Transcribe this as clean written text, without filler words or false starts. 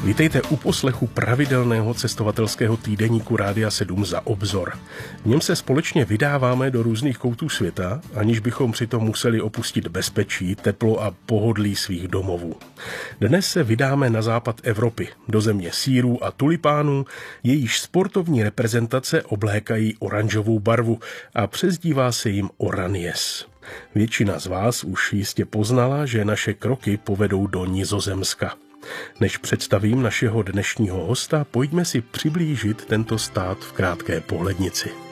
Vítejte u poslechu pravidelného cestovatelského týdeníku Rádia 7 Za obzor. V něm se společně vydáváme do různých koutů světa, aniž bychom přitom museli opustit bezpečí, teplo a pohodlí svých domovů. Dnes se vydáme na západ Evropy, do země sýrů a tulipánů, jejíž sportovní reprezentace oblékají oranžovou barvu a přezdívá se jim Oranies. Většina z vás už jistě poznala, že naše kroky povedou do Nizozemska. Než představím našeho dnešního hosta, pojďme si přiblížit tento stát v krátké pohlednici.